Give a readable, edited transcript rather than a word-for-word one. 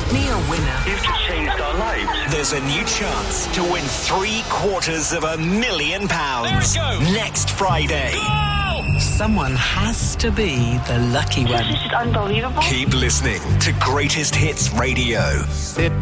Me a winner. You've just changed our lives. There's a new chance to win £750,000 There it goes. next Friday. Go! Someone has to be the lucky one. This is unbelievable. Keep listening to Greatest Hits Radio. Sit